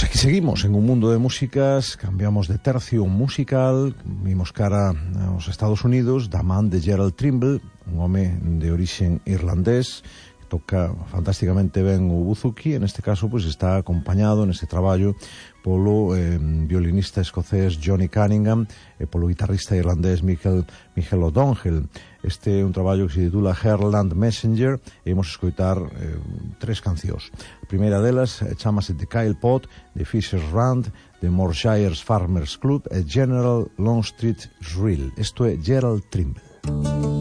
Pues aquí seguimos en un mundo de músicas, cambiamos de tercio musical, vimos cara aos Estados Unidos, da man de Gerald Trimble, un home de orixen irlandés, que toca fantásticamente ben o buzuki, en este caso pues está acompañado neste traballo polo violinista escocés Johnny Cunningham e polo guitarrista irlandés Michael O'Donoghue. Este é un traballo que se titula Herland Messenger e imos escoitar tres cancións. A primeira delas chamase The Kyle Pot, de Fisher's Rand, de Morshires Farmers Club e General Longstreet Reel. Isto é Gerald Trimble.